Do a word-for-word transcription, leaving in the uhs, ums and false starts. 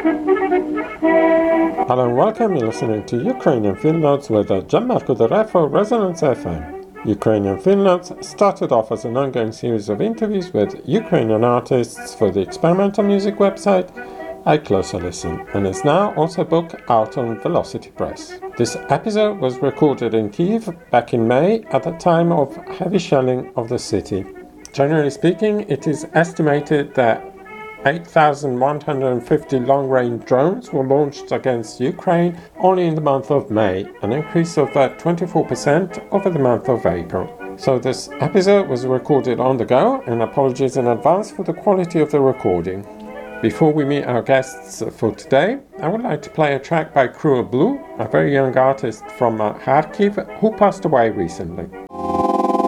Hello and welcome. You're listening to Ukrainian Film Notes with Gianmarco Derè for Resonance F M. Ukrainian Film Notes started off as an ongoing series of interviews with Ukrainian artists for the experimental music website I Closer Listen, and is now also a book out on Velocity Press. This episode was recorded in Kyiv back in May at the time of heavy shelling of the city. Generally speaking, it is estimated that eight thousand one hundred fifty long-range drones were launched against Ukraine only in the month of May, an increase of about twenty-four percent over the month of April. So this episode was recorded on the go, and apologies in advance for the quality of the recording. Before we meet our guests for today, I would like to play a track by Cruel Blue, a very young artist from uh, Kharkiv who passed away recently.